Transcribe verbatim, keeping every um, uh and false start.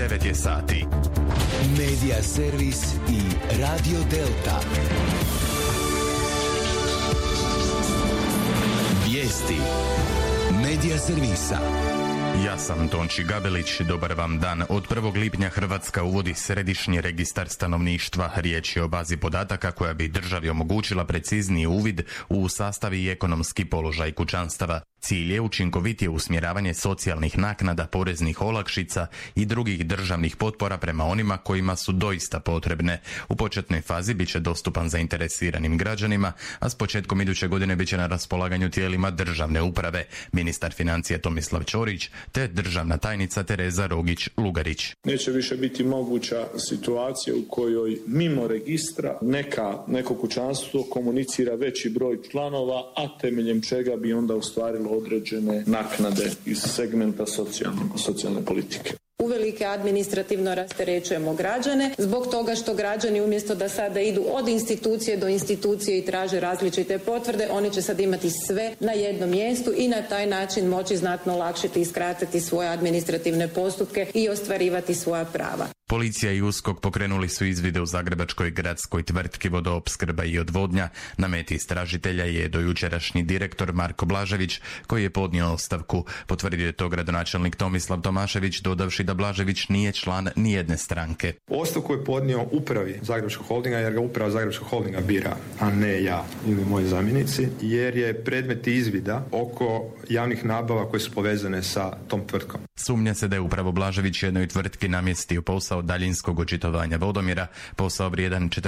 devet je sati. Medija servis i Radio Delta. Vijesti Medija servisa. Ja sam Tonči Gabelić, dobar vam dan. Od prvog lipnja Hrvatska uvodi središnji registar stanovništva. Riječ je o bazi podataka koja bi državi omogućila precizniji uvid u sastav i ekonomski položaj kućanstava. Cilj je učinkovitije usmjeravanje socijalnih naknada, poreznih olakšica i drugih državnih potpora prema onima kojima su doista potrebne. U početnoj fazi bit će dostupan zainteresiranim građanima, a s početkom iduće godine bit će na raspolaganju tijelima državne uprave. Ministar financija Tomislav Ćorić te državna tajnica Tereza Rogić-Lugarić. Neće više biti moguća situacija u kojoj mimo registra neka, neko kućanstvo komunicira veći broj članova, a temeljem čega bi onda ostvarilo određene naknade iz segmenta socijalne, socijalne politike. Uvelike administrativno rasterećujemo građane zbog toga što građani umjesto da sada idu od institucije do institucije i traže različite potvrde, oni će sad imati sve na jednom mjestu i na taj način moći znatno olakšiti i skratiti svoje administrativne postupke i ostvarivati svoja prava. Policija i USKOK pokrenuli su izvide u zagrebačkoj gradskoj tvrtki Vodoopskrba i odvodnja. Na meti istražitelja je dojučerašnji direktor Marko Blažević, koji je podnio ostavku. Potvrdio je to gradonačelnik Tomislav Tomašević, dodavši da Blažević nije član nijedne stranke. Ostavku je podnio upravi Zagrebačkog holdinga, jer ga uprava Zagrebačkog holdinga bira, a ne ja ili moji zamjenici, jer je predmet izvida oko javnih nabava koje su povezane sa tom tvrtkom. Sumnja se da je upravo Blažević jednoj tvrtki namjestio posao daljinskog očitovanja vodomjera, posao vrijedan